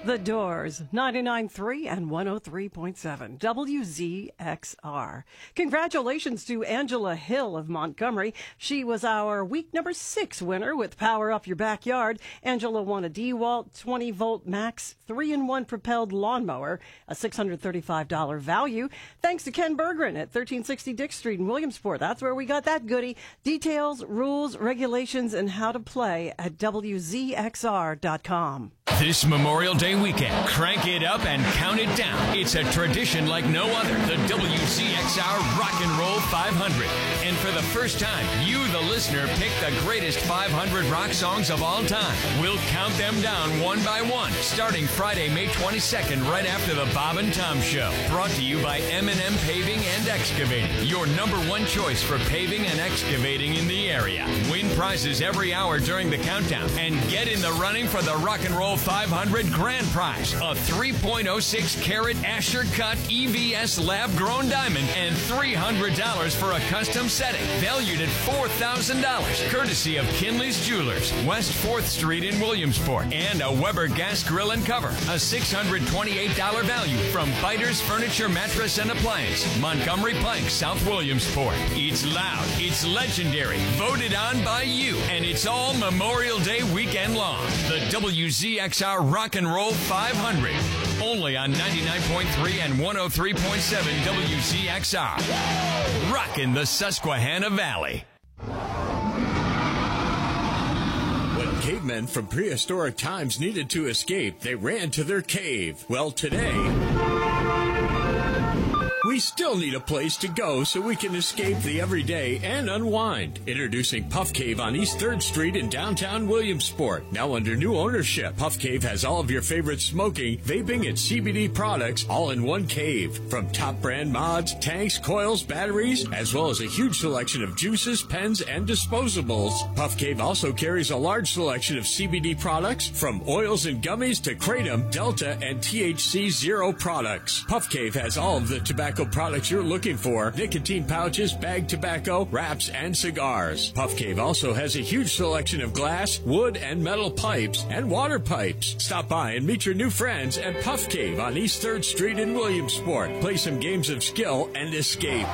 The Doors, 99.3 and 103.7 WZXR. Congratulations to Angela Hill of Montgomery. She was our week number 6 winner with Power Up Your Backyard. Angela won a DeWalt 20-volt max 3-in-1 propelled lawnmower, a $635 value. Thanks to Ken Berggren at 1360 Dick Street in Williamsport. That's where we got that goodie. Details, rules, regulations, and how to play at WZXR.com. This Memorial Day weekend, crank it up and count it down. It's a tradition like no other, the WZXR Rock and Roll 500. And for the first time, you, the listener, pick the greatest 500 rock songs of all time. We'll count them down one by one, starting Friday, May 22nd, right after the Bob and Tom Show. Brought to you by M&M Paving and Excavating, your #1 choice for paving and excavating in the area. Win prizes every hour during the countdown and get in the running for the Rock and Roll 500 grand prize, a 3.06 carat Asher Cut EVS lab grown diamond, and $300 for a custom setting valued at $4,000, courtesy of Kinley's Jewelers, West 4th Street in Williamsport, and a Weber gas grill and cover, a $628 value from Biters Furniture, Mattress and Appliance, Montgomery Pike, South Williamsport. It's loud, it's legendary, voted on by you, and it's all Memorial Day weekend long. The WZXR Rock and Roll 500. Only on 99.3 and 103.7 WZXR. Rockin' the Susquehanna Valley. When cavemen from prehistoric times needed to escape, they ran to their cave. Well, today, we still need a place to go so we can escape the everyday and unwind. Introducing Puff Cave on East 3rd Street in downtown Williamsport. Now under new ownership, Puff Cave has all of your favorite smoking, vaping, and CBD products all in one cave. From top brand mods, tanks, coils, batteries, as well as a huge selection of juices, pens, and disposables. Puff Cave also carries a large selection of CBD products, from oils and gummies to Kratom, Delta, and THC Zero products. Puff Cave has all of the tobacco products you're looking for: nicotine pouches, bag tobacco, wraps, and cigars. Puff Cave also has a huge selection of glass, wood, and metal pipes and water pipes. Stop by and meet your new friends at Puff Cave on East 3rd Street in Williamsport. Play some games of skill and escape.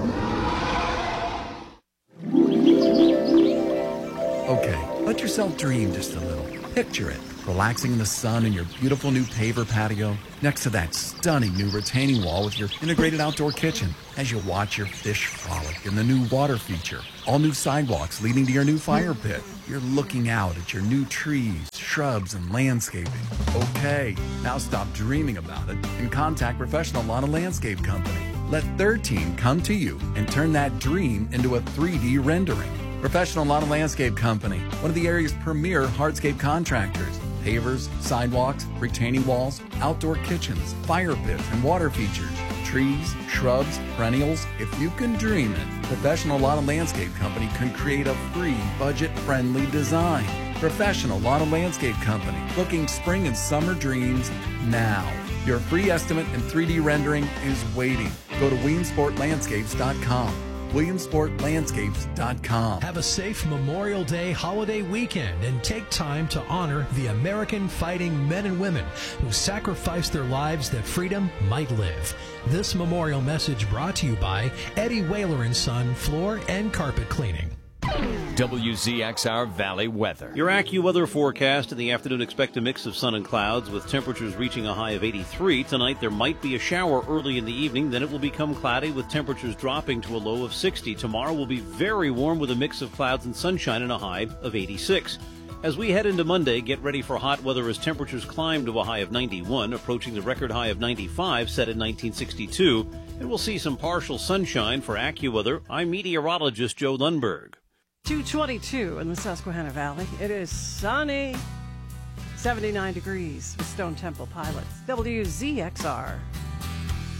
Okay, let yourself dream just a little. Picture it, relaxing in the sun in your beautiful new paver patio, next to that stunning new retaining wall with your integrated outdoor kitchen, as you watch your fish frolic in the new water feature. All new sidewalks leading to your new fire pit. You're looking out at your new trees, shrubs, and landscaping. Okay, now stop dreaming about it and contact Professional Lawn and Landscape Company. Let their team come to you and turn that dream into a 3D rendering. Professional Lawn and Landscape Company, one of the area's premier hardscape contractors. Pavers, sidewalks, retaining walls, outdoor kitchens, fire pits, and water features. Trees, shrubs, perennials. If you can dream it, Professional Lawn and Landscape Company can create a free, budget-friendly design. Professional Lawn and Landscape Company, booking spring and summer dreams now. Your free estimate and 3D rendering is waiting. Go to WilliamsportLandscapes.com. WilliamsportLandscapes.com. Have a safe Memorial Day holiday weekend and take time to honor the American fighting men and women who sacrificed their lives that freedom might live. This memorial message brought to you by Eddie Whaler & Son Floor and Carpet Cleaning. WZXR Valley weather. Your AccuWeather forecast in the afternoon, expect a mix of sun and clouds with temperatures reaching a high of 83. Tonight there might be a shower early in the evening, then it will become cloudy with temperatures dropping to a low of 60. Tomorrow will be very warm with a mix of clouds and sunshine and a high of 86. As we head into Monday, get ready for hot weather as temperatures climb to a high of 91, approaching the record high of 95 set in 1962. And we'll see some partial sunshine for AccuWeather. I'm meteorologist Joe Lundberg. 222 in the Susquehanna Valley. It is sunny. 79 degrees with Stone Temple Pilots. WZXR.